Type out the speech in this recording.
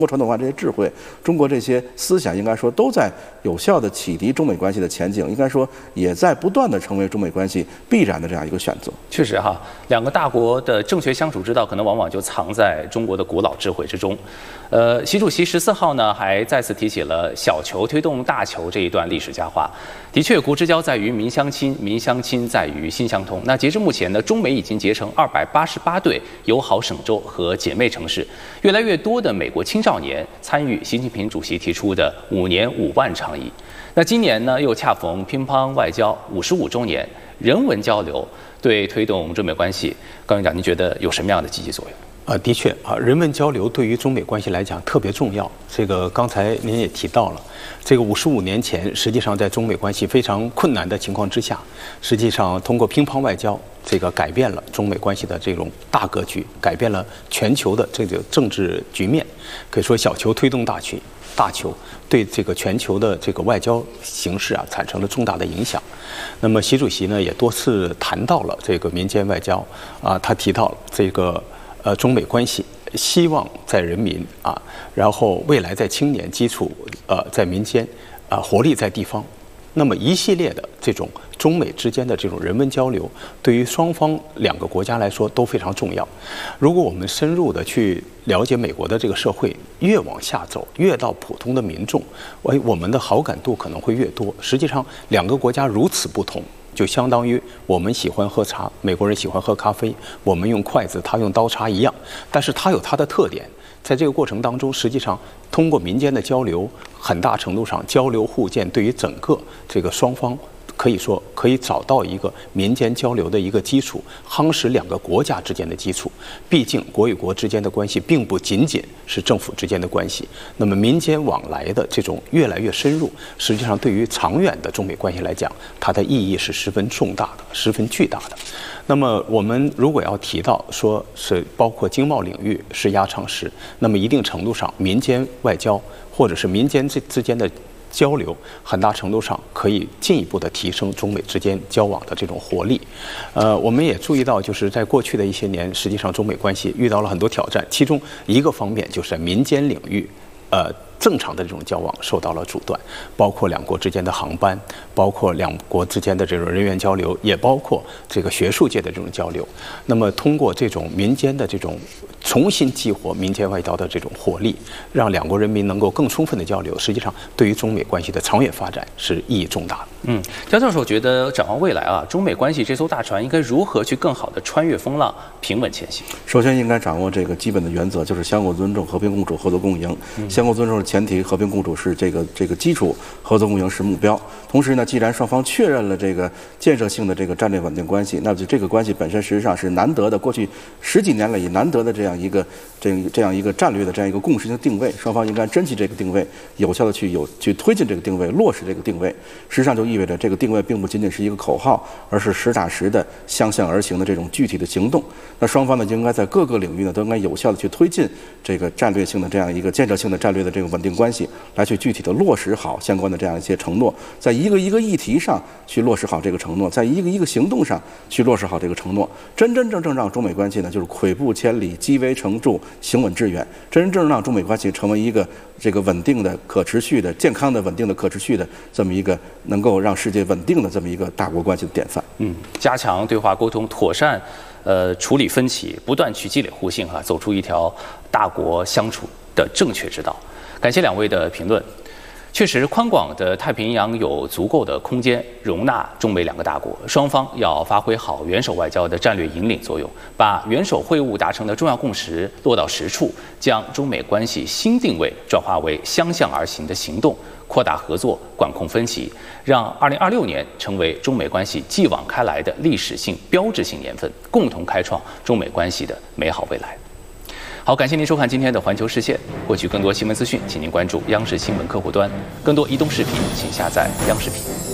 国传统文化这些智慧，中国这些思想，应该说都在有效地启迪中美关系的前景，应该说也在不断地成为中美关系必然的这样一个选择。 确实哈，两个大国的正确相处之道，可能往往就藏在中国的古老智慧之中。习主席14号呢，还再次提起了小球推动大球这一段历史佳话。的确，国之交在于民相亲，民相亲在于心相通。那截至目前呢，中美已经结成288对友好省州和姐妹城市，越来越多的美国青少年参与习近平主席提出的5年5万倡议。那今年呢，又恰逢乒乓外交55周年，人文交流对推动中美关系，高院长，您觉得有什么样的积极作用？ 的确啊，人文交流对于中美关系来讲特别重要。这个刚才您也提到了，这个55年前，实际上在中美关系非常困难的情况之下，实际上通过乒乓外交，这个改变了中美关系的这种大格局，改变了全球的这个政治局面。可以说，小球推动大局，大球对这个全球的这个外交形势啊产生了重大的影响。那么，习主席呢也多次谈到了这个民间外交啊，他提到了这个。中美关系希望在人民啊，然后未来在青年基础，在民间，活力在地方。那么一系列的这种中美之间的这种人文交流，对于双方两个国家来说都非常重要。如果我们深入的去了解美国的这个社会，越往下走，越到普通的民众，我们的好感度可能会越多。实际上，两个国家如此不同。就相当于我们喜欢喝茶，美国人喜欢喝咖啡，我们用筷子，他用刀叉一样，但是它有它的特点。在这个过程当中，实际上通过民间的交流，很大程度上交流互鉴，对于整个这个双方可以说可以找到一个民间交流的一个基础，夯实两个国家之间的基础。毕竟国与国之间的关系并不仅仅是政府之间的关系，那么民间往来的这种越来越深入，实际上对于长远的中美关系来讲，它的意义是十分重大的，十分巨大的。那么我们如果要提到说是包括经贸领域是压舱石，那么一定程度上民间外交或者是民间之间的交流，很大程度上可以进一步的提升中美之间交往的这种活力。我们也注意到，就是在过去的一些年，实际上中美关系遇到了很多挑战，其中一个方面就是在民间领域，正常的这种交往受到了阻断，包括两国之间的航班，包括两国之间的这种人员交流，也包括这个学术界的这种交流。那么通过这种民间的这种重新激活民间外交的这种活力，让两国人民能够更充分的交流，实际上对于中美关系的长远发展是意义重大的。 焦教授觉得展望未来啊，中美关系这艘大船应该如何去更好的穿越风浪，平稳前行？ 首先应该掌握这个基本的原则，就是相互尊重、和平共处、合作共赢。相互尊重是前提，和平共处是这个基础，合作共赢是目标。同时呢，既然双方确认了这个建设性的这个战略稳定关系，那就这个关系本身实际上是难得的，过去10几年来也难得的这样一个战略的这样一个共识性定位，双方应该珍惜这个定位，有效的去推进这个定位，落实这个定位。实际上就意味着这个定位并不仅仅是一个口号，而是实打实的相向而行的这种具体的行动。那双方呢，就应该在各个领域呢都应该有效的去推进这个战略性的这样一个建设性的战略的这个稳定关系，来去具体的落实好相关的这样一些承诺，在一个一个议题上去落实好这个承诺，在一个一个行动上去落实好这个承诺，真正让中美关系呢就是跬步千里，积微成柱，行稳致远，真正让中美关系成为一个这个稳定的、可持续的、健康的、稳定的、可持续的这么一个能够让世界稳定的这么一个大国关系的典范。 加强对话沟通，妥善处理分歧，不断去积累互信走出一条大国相处的正确之道。感谢两位的评论。确实，宽广的太平洋有足够的空间容纳中美两个大国，双方要发挥好元首外交的战略引领作用，把元首会晤达成的重要共识落到实处，将中美关系新定位转化为相向而行的行动，扩大合作，管控分歧，让2026年成为中美关系继往开来的历史性标志性年份，共同开创中美关系的美好未来。好，感谢您收看今天的环球视线。获取更多新闻资讯，请您关注央视新闻客户端。更多移动视频，请下载央视频。